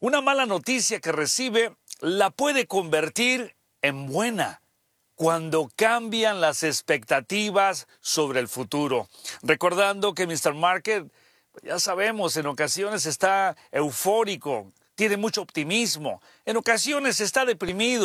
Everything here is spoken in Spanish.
Una mala noticia que recibe la puede convertir en buena cuando cambian las expectativas sobre el futuro. Recordando que Mr. Market, ya sabemos, en ocasiones está eufórico, tiene mucho optimismo, en ocasiones está deprimido.